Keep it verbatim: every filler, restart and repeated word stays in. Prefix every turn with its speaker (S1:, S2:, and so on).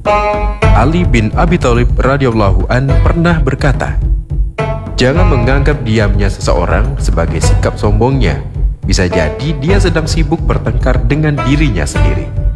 S1: Ali bin Abi Thalib radhiyallahu an pernah berkata, "Jangan menganggap diamnya seseorang sebagai sikap sombongnya. Bisa jadi dia sedang sibuk bertengkar dengan dirinya sendiri."